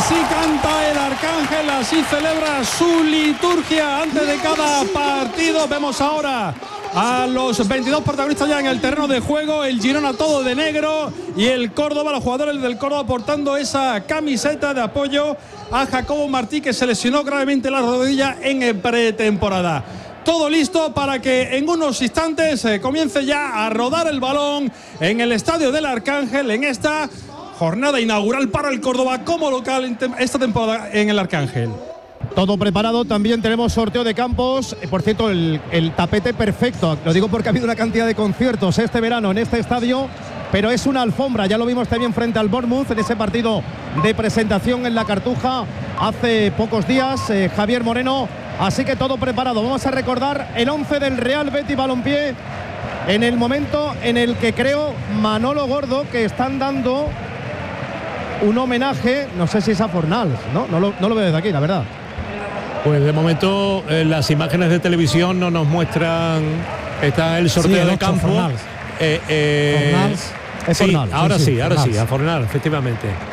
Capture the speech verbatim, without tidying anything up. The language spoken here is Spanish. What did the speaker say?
Así canta el Arcángel, así celebra su liturgia antes de cada partido. Vemos ahora a los veintidós protagonistas ya en el terreno de juego. El Girona todo de negro y el Córdoba, los jugadores del Córdoba portando esa camiseta de apoyo a Jacobo Martí, que se lesionó gravemente la rodilla en pretemporada. Todo listo para que en unos instantes eh, comience ya a rodar el balón en el estadio del Arcángel en esta jornada inaugural para el Córdoba como local esta temporada en el Arcángel. Todo preparado, también tenemos sorteo de campos. Por cierto, el, el tapete perfecto. Lo digo porque ha habido una cantidad de conciertos este verano en este estadio, pero es una alfombra. Ya lo vimos también frente al Bournemouth en ese partido de presentación en la Cartuja hace pocos días. Eh, Javier Moreno. Así que todo preparado. Vamos a recordar el once del Real Betis Balompié en el momento en el que creo Manolo Gordo que están dando un homenaje, no sé si es a Fornals, ¿no? No lo, no lo veo desde aquí, la verdad. Pues de momento eh, las imágenes de televisión no nos muestran. Está el sorteo sí, el de ocho, campo. Fornals. Eh, eh, Fornals. Es sí, Fornals. ahora sí, sí, sí, ahora Fornals. sí, a Fornals, efectivamente.